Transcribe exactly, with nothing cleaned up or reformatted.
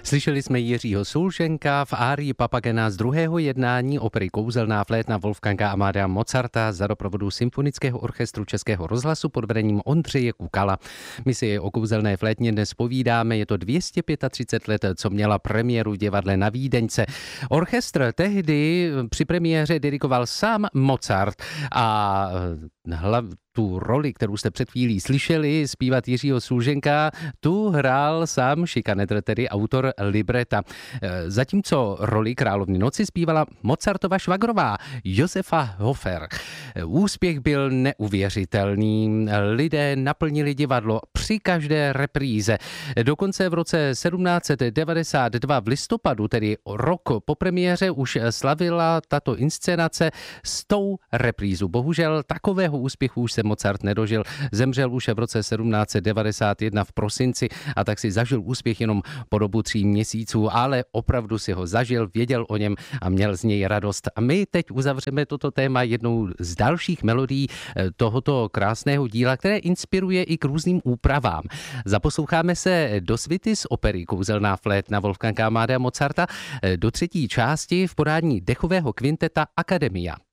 Slyšeli jsme Jiřího Sulženka v árii Papagena z druhého jednání opery Kouzelná flétna Wolfganga Amadea Mozarta za doprovodu Symfonického orchestru Českého rozhlasu pod vedením Ondřeje Kukala. My si o Kouzelné flétně dnes povídáme, je to dvě stě třicet pět let, co měla premiéru v divadle na Vídeňce. Orchestr tehdy při premiéře dirigoval sám Mozart a hlav, tu roli, kterou jste před chvílí slyšeli zpívat Jiřího Sulženka, tu hrál sám Schikaneder, tedy autor libreta. Zatímco roli Královny noci zpívala Mozartova švagrová Josefa Hofer. Úspěch byl neuvěřitelný. Lidé naplnili divadlo při každé repríze. Dokonce v roce sedmnáct devadesát dva v listopadu, tedy rok po premiéře, už slavila tato inscenace stou reprízu. Bohužel takového úspěchu už se Mozart nedožil. Zemřel už v roce sedmnáct devadesát jedna v prosinci a tak si zažil úspěch jenom po dobu tří měsíců, ale opravdu si ho zažil, věděl o něm a měl z něj radost. A my teď uzavřeme toto téma jednou z dalších melodií tohoto krásného díla, které inspiruje i k různým úpravám. Zaposloucháme se do svity z opery Kouzelná flétna Wolfganga Amadea Mozarta do třetí části v podání dechového kvinteta Akademia.